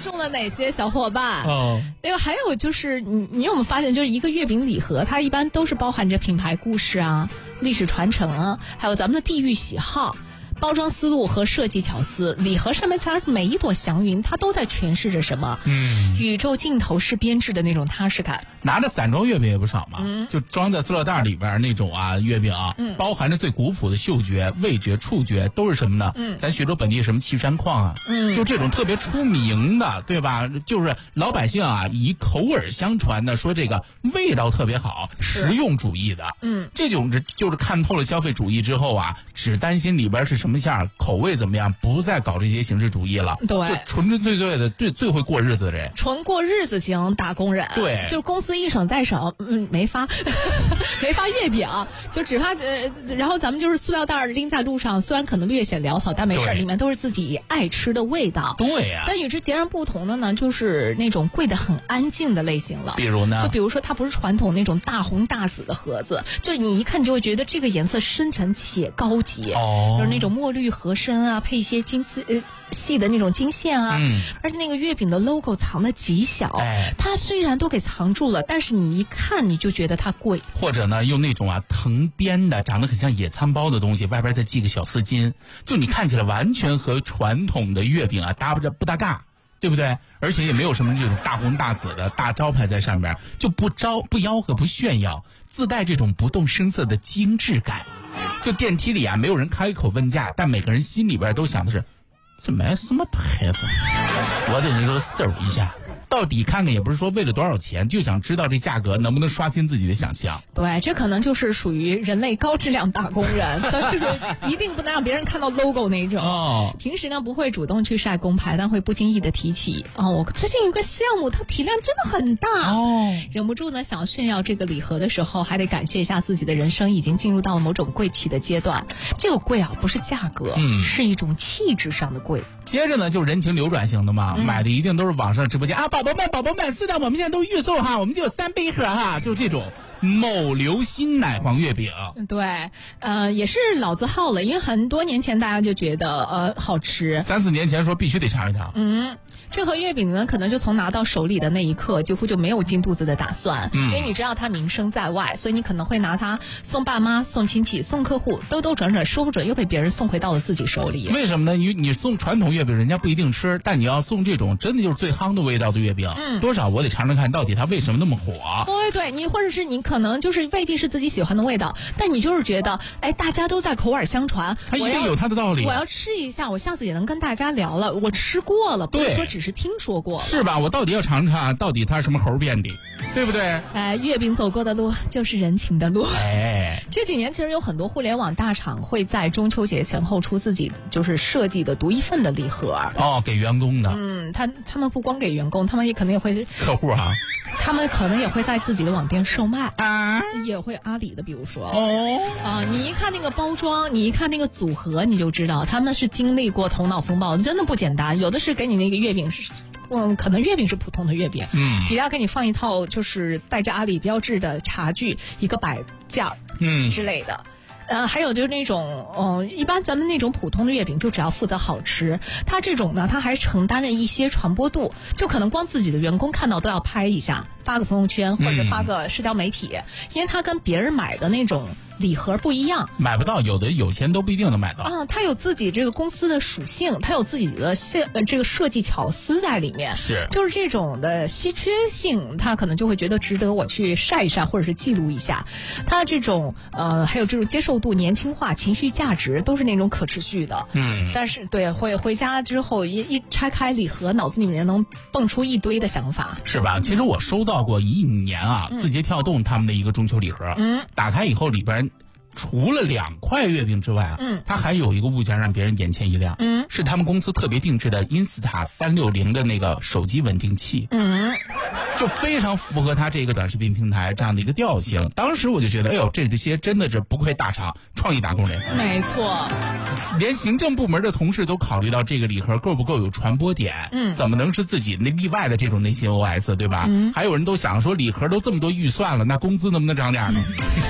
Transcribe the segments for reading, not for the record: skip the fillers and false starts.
中了哪些小伙伴？ 哦， 那个还有就是你有没有发现，就是一个月饼礼盒，它一般都是包含着品牌故事啊、历史传承啊，还有咱们的地域喜好。包装思路和设计巧思，礼盒上面它每一朵祥云，它都在诠释着什么？宇宙尽头是编制的那种踏实感。 拿着散装月饼也不少嘛，就装在塑料袋里边那种啊月饼啊，包含着最古朴的嗅觉、味觉、触觉，都是什么呢？咱徐州本地什么岐山矿啊，就这种特别出名的，对吧？就是老百姓啊以口耳相传的说这个味道特别好，实用主义的，这种就是看透了消费主义之后啊，只担心里边是什么馅儿，口味怎么样，不再搞这些形式主义了。 对， 就纯纯粹粹的最会过日子的人， 纯过日子型打工人。 对， 就是公司一省再省，没发没发月饼，就只发然后咱们就是塑料袋拎在路上，虽然可能略显潦草，但没事，里面都是自己爱吃的味道。 对呀。 但与之截然不同的呢，就是那种贵得很安静的类型了。 比如呢？ 就比如说它不是传统那种大红大紫的盒子，就是你一看你就会觉得这个颜色深沉且高级，就是那种墨绿合身啊，配一些细的那种金线啊，而且那个月饼的 logo 藏得极小，它虽然都给藏住了，但是你一看你就觉得它贵。 或者呢，用那种啊藤编的长得很像野餐包的东西，外边再系个小丝巾，就你看起来完全和传统的月饼啊不搭嘎，对不对？而且也没有什么这种大红大紫的大招牌在上面，就不吆喝不炫耀，自带这种不动声色的精致感。就电梯里啊，没有人开口问价，但每个人心里边都想的是，这买什么牌子？我得那个搜一下。到底看看也不是说为了多少钱，就想知道这价格能不能刷新自己的想象。 对，这可能就是属于人类高质量打工人，就是一定不能让别人看到 logo 那种。平时呢不会主动去晒工牌，但会不经意的提起。我最近有个项目，它体量真的很大。忍不住呢想要炫耀这个礼盒的时候，还得感谢一下自己的人生已经进入到了某种贵气的阶段。这个贵啊，不是价格，是一种气质上的贵。 接着呢，就人情流转型的嘛，买的一定都是网上直播间啊。宝宝们，是的，我们现在都预售哈，我们就有3杯盒哈，就这种某流心奶黄月饼。 对，也是老字号了，因为很多年前大家就觉得好吃 ，3-4年前说必须得尝一尝。 这盒月饼呢，可能就从拿到手里的那一刻，几乎就没有进肚子的打算，因为你知道它名声在外，所以你可能会拿它送爸妈、送亲戚、送客户，兜兜转转，说不准又被别人送回到了自己手里。 为什么呢？你送传统月饼，人家不一定吃，但你要送这种真的就是最夯的味道的月饼，多少我得尝尝看到底它为什么那么火。 对，你或者是你可能就是未必是自己喜欢的味道，但你就是觉得，大家都在口耳相传， 它一定有它的道理。 我要吃一下，我下次也能跟大家聊了，我吃过了，不是说只是听说过， 是吧？我到底要尝尝，到底它什么猴变的，对不对？ 月饼走过的路就是人情的路。这几年其实有很多互联网大厂会在中秋节前后出自己就是设计的独一份的礼盒。 给员工的。 他们不光给员工，他们也可能也会客户哈。 他们可能也会在自己的网店售卖也会阿里的，比如说你一看那个包装，你一看那个组合，你就知道他们是经历过头脑风暴，真的不简单。有的是给你那个月饼是可能月饼是普通的月饼，底下给你放一套就是带着阿里标志的茶具，一个摆件之类的。还有就是那种一般咱们那种普通的月饼就只要负责好吃，它这种呢它还承担着一些传播度，就可能光自己的员工看到都要拍一下，发个朋友圈或者发个社交媒体，因为它跟别人买的那种礼盒不一样， 买不到，有的有钱都不一定能买到它有自己这个公司的属性，它有自己的这个设计巧思在里面，就是这种的稀缺性，它可能就会觉得值得我去晒一晒或者是记录一下。它这种还有这种接受度、年轻化、情绪价值都是那种可持续的。但是对回家之后一拆开礼盒，脑子里面能蹦出一堆的想法， 是吧？其实我收到过一年字节跳动他们的一个中秋礼盒，打开以后里边除了2块月饼之外它还有一个物件让别人眼前一亮，是他们公司特别定制的 Insta360的那个手机稳定器，就非常符合它这个短视频平台这样的一个调性。当时我就觉得，这些真的是不愧大厂，创意打工人。 没错， 连行政部门的同事都考虑到这个礼盒够不够有传播点，怎么能是自己那例外的这种内心 OS， 对吧？还有人都想说，礼盒都这么多预算了，那工资能不能涨点呢？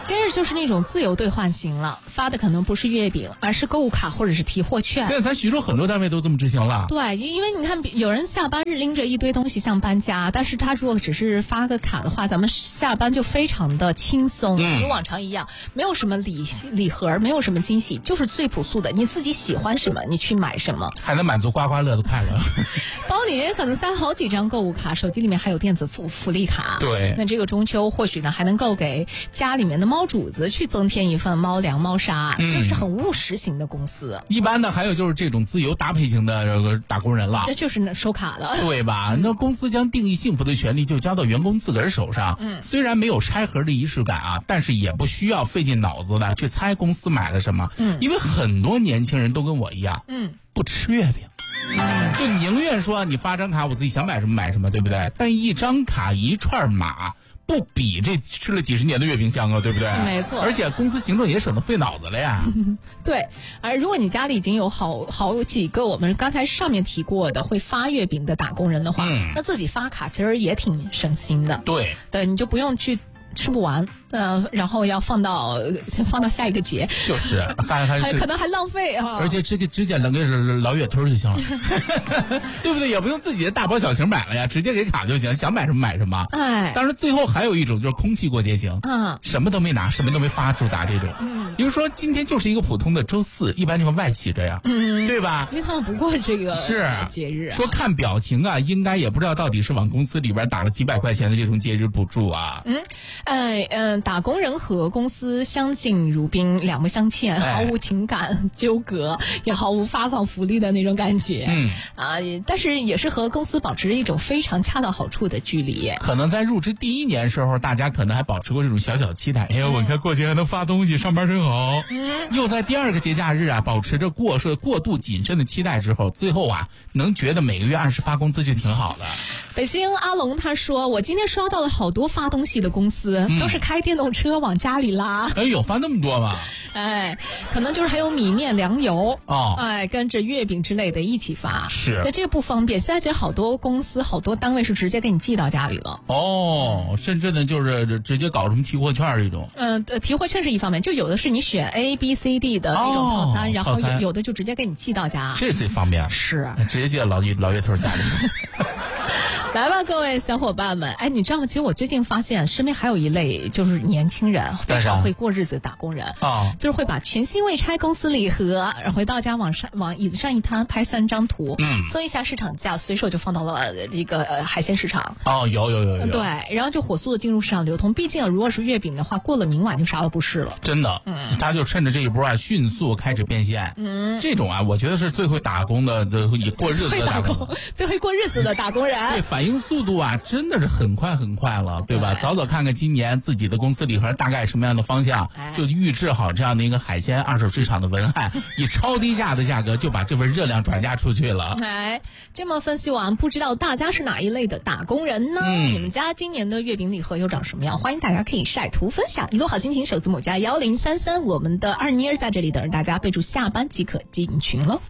今日就是那种自由兑换型了，发的可能不是月饼，而是购物卡或者是提货券。 现在咱徐州很多单位都这么执行了。 对，因为你看有人下班日拎着一堆东西像搬家，但是他如果只是发个卡的话，咱们下班就非常的轻松，如往常一样，没有什么礼盒，没有什么惊喜，就是最朴素的，你自己喜欢什么你去买什么， 还能满足刮刮乐的快乐。 包里可能塞好几张购物卡，手机里面还有电子福利卡。 对， 那这个中秋或许呢还能够给家里面的猫主子去增添一份猫粮猫砂，这是很务实型的公司。 一般的还有就是这种自由搭配型的这个打工人了， 这就是收卡的， 对吧？那公司将定义幸福的权利就交到员工自个儿手上。虽然没有拆盒的仪式感啊，但是也不需要费尽脑子的去猜公司买了什么。因为很多年轻人都跟我一样，不吃月饼。就宁愿说你发张卡，我自己想买什么买什么，对不对？但一张卡一串码，不比这吃了几十年的月饼香啊，对不对？ 没错， 而且公司行政也省得费脑子了呀。 对，而如果你家里已经有好几个我们刚才上面提过的会发月饼的打工人的话，那自己发卡其实也挺省心的。 对， 你就不用去吃不完，然后要放到下一个节， 就是还可能还浪费啊。 而且这个直接扔给老月头就行了，对不对？也不用自己的大包小情买了呀，直接给卡就行，想买什么买什么。 哎， 当然最后还有一种就是空气过节型，什么都没拿，什么都没发，主打这种。比如说今天就是一个普通的周四，一般情况外企这样，对吧？ 因为他们不过这个是节日说看表情啊，应该也不知道到底是往公司里边打了几百块钱的这种节日补助啊。 打工人和公司相敬如宾，两不相欠，毫无情感纠葛，也毫无发放福利的那种感觉。但是也是和公司保持着一种非常恰到好处的距离。 可能在入职第一年时候，大家可能还保持过这种小小期待。哎呀，我看过节还能发东西，上班真好。又在第二个节假日啊，保持着过度谨慎的期待之后，最后啊，能觉得每个月按时发工资就挺好的。 北京阿龙他说，我今天刷到了好多发东西的公司，都是开电动车往家里拉。 哎呦，发那么多吗？ 可能就是还有米面粮油哦， 跟着月饼之类的一起发。 是， 那这个不方便。现在其实好多公司、好多单位是直接给你寄到家里了。 甚至呢就是直接搞什么提货券这种。 提货券是一方面，就有的是你选 A、B、C、D 的那种套餐，然后有的就直接给你寄到家。 这是最方便。 是， 直接寄到老月头家里。 来吧，各位小伙伴们！你知道吗？其实我最近发现，身边还有一类就是年轻人，非常会过日子的打工人就是会把全新未拆公司礼盒回到家往椅子上一摊，拍3张图，测一下市场价，随手就放到了这个海鲜市场。 有。 对，然后就火速的进入市场流通。毕竟如果是月饼的话，过了明晚就啥都不是了。 真的，他就趁着这一波啊，迅速开始变现。这种啊，我觉得是最会打工的，以过日子的打工， 最会过日子的打工人。 对，反应速度啊，真的是很快了，对吧？早看看今年自己的公司礼盒大概什么样的方向，就预制好这样的一个海鲜二手市场的文案，以超低价的价格就把这份热量转嫁出去了。 这么分析完，不知道大家是哪一类的打工人呢？你们家今年的月饼礼盒又长什么样？欢迎大家可以晒图分享。一路好心情首字母加1033，我们的二妮儿在这里等着大家，备注下班即可进群喽。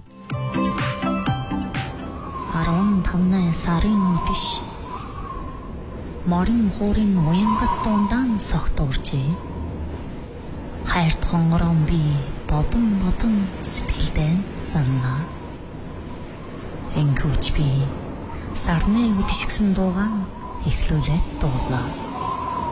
Morning horin уянгаттуундан согтуурчээ. Хайрт хонгорон би бодон сэтгэлдээ санаа. Энгүүч би сарны үдшгсэн дуугаан эхлүүлээд дуулаа.